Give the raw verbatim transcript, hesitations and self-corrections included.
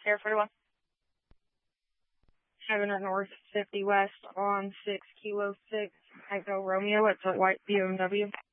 Air forty-one. seven North, fifty West on six Kilo six, Echo Romeo, it's a white B M W.